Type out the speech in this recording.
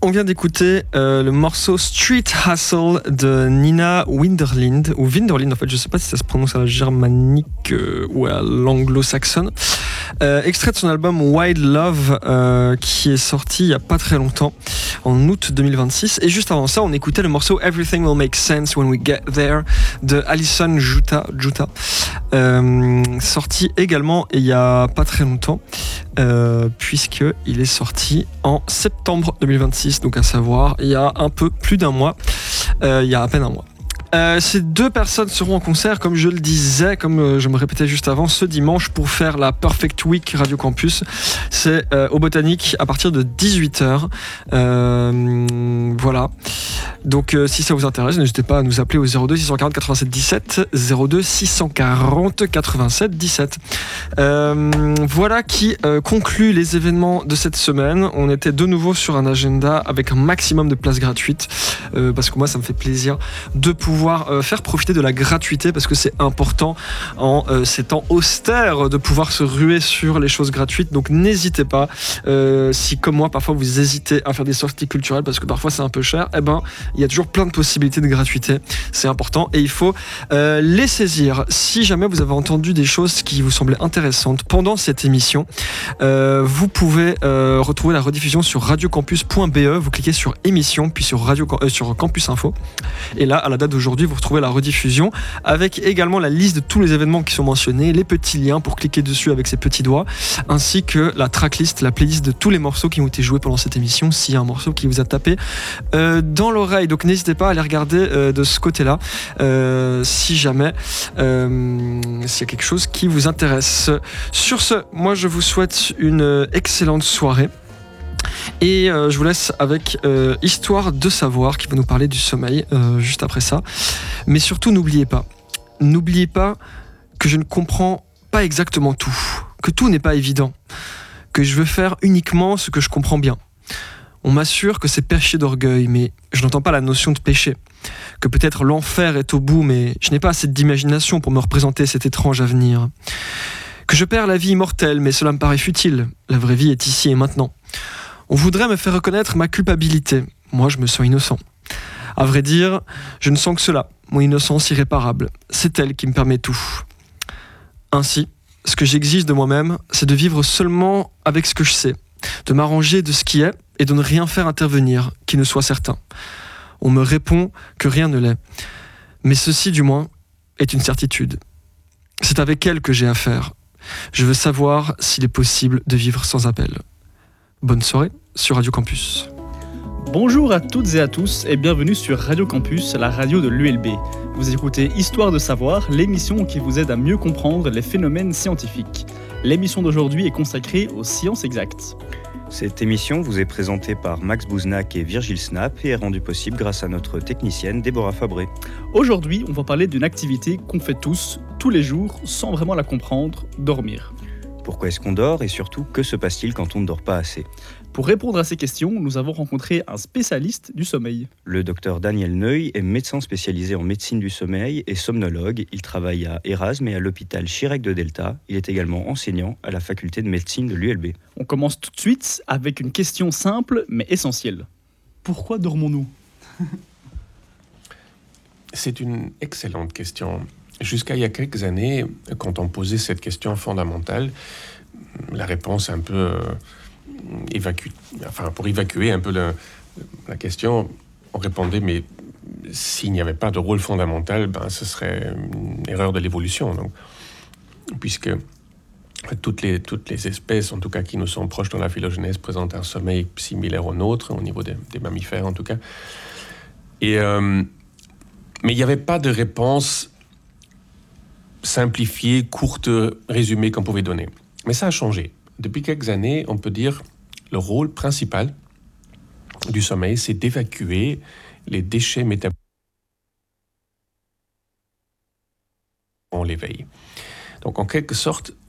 On vient d'écouter le morceau Street Hustle de Nina Winderlind, ou Winderlind en fait, je sais pas si ça se prononce à la germanique ou à l'anglo-saxonne. Extrait de son album Wild Love qui est sorti il y a pas très longtemps, en août 2026. Et juste avant ça, on écoutait le morceau Everything Will Make Sense When We Get There de Alison Juta, sorti également il y a pas très longtemps, puisqu'il est sorti en septembre 2026, donc à savoir il y a un peu plus d'un mois, il y a à peine un mois. Ces deux personnes seront en concert, comme je le disais, comme je me répétais juste avant, ce dimanche pour faire la Perfect Week Radio Campus. C'est au Botanique à partir de 18h. Voilà. Donc si ça vous intéresse, n'hésitez pas à nous appeler au 02 640 87 17, 02 640 87 17. Voilà qui conclut les événements de cette semaine. On était de nouveau sur un agenda avec un maximum de places gratuites, parce que moi ça me fait plaisir de pouvoir faire profiter de la gratuité, parce que c'est important en ces temps austères de pouvoir se ruer sur les choses gratuites. Donc n'hésitez pas, si comme moi parfois vous hésitez à faire des sorties culturelles parce que parfois c'est un peu cher, eh ben il y a toujours plein de possibilités de gratuité, c'est important et il faut les saisir. Si jamais vous avez entendu des choses qui vous semblaient intéressantes pendant cette émission, vous pouvez retrouver la rediffusion sur radiocampus.be, vous cliquez sur émission puis sur Campus Info, et là à la date d'aujourd'hui vous retrouvez la rediffusion avec également la liste de tous les événements qui sont mentionnés, les petits liens pour cliquer dessus avec ses petits doigts, ainsi que la tracklist, la playlist de tous les morceaux qui ont été joués pendant cette émission, s'il y a un morceau qui vous a tapé dans l'oreille. Donc n'hésitez pas à aller regarder de ce côté-là, si jamais s'il y a quelque chose qui vous intéresse. Sur ce, moi je vous souhaite une excellente soirée. Et je vous laisse avec Histoire de savoir, qui va nous parler du sommeil juste après ça. Mais surtout, n'oubliez pas que je ne comprends pas exactement tout, que tout n'est pas évident, que je veux faire uniquement ce que je comprends bien. On m'assure que c'est péché d'orgueil, mais je n'entends pas la notion de péché. Que peut-être l'enfer est au bout, mais je n'ai pas assez d'imagination pour me représenter cet étrange avenir. Que je perds la vie immortelle, mais cela me paraît futile. La vraie vie est ici et maintenant. On voudrait me faire reconnaître ma culpabilité. Moi, je me sens innocent. À vrai dire, je ne sens que cela, mon innocence irréparable. C'est elle qui me permet tout. Ainsi, ce que j'exige de moi-même, c'est de vivre seulement avec ce que je sais, de m'arranger de ce qui est et de ne rien faire intervenir qui ne soit certain. On me répond que rien ne l'est. Mais ceci, du moins, est une certitude. C'est avec elle que j'ai affaire. Je veux savoir s'il est possible de vivre sans appel. Bonne soirée sur Radio Campus. Bonjour à toutes et à tous et bienvenue sur Radio Campus, la radio de l'ULB. Vous écoutez Histoire de savoir, l'émission qui vous aide à mieux comprendre les phénomènes scientifiques. L'émission d'aujourd'hui est consacrée aux sciences exactes. Cette émission vous est présentée par Max Bouznac et Virgile Snap et est rendue possible grâce à notre technicienne Déborah Fabré. Aujourd'hui, on va parler d'une activité qu'on fait tous les jours, sans vraiment la comprendre, dormir. Pourquoi est-ce qu'on dort et surtout, que se passe-t-il quand on ne dort pas assez ? Pour répondre à ces questions, nous avons rencontré un spécialiste du sommeil. Le docteur Daniel Neuil est médecin spécialisé en médecine du sommeil et somnologue. Il travaille à Erasme et à l'hôpital Chirec de Delta. Il est également enseignant à la faculté de médecine de l'ULB. On commence tout de suite avec une question simple mais essentielle. Pourquoi dormons-nous ? C'est une excellente question. Jusqu'à il y a quelques années, quand on posait cette question fondamentale, la réponse un peu pour évacuer un peu la question, on répondait mais s'il n'y avait pas de rôle fondamental, ce serait une erreur de l'évolution. Donc, puisque toutes les espèces, en tout cas qui nous sont proches dans la phylogenèse, présentent un sommeil similaire au nôtre, au niveau des mammifères en tout cas. Mais il n'y avait pas de réponse simplifiée, courte, résumée qu'on pouvait donner. Mais ça a changé. Depuis quelques années, on peut dire le rôle principal du sommeil, c'est d'évacuer les déchets métaboliques en l'éveil. Donc en quelque sorte,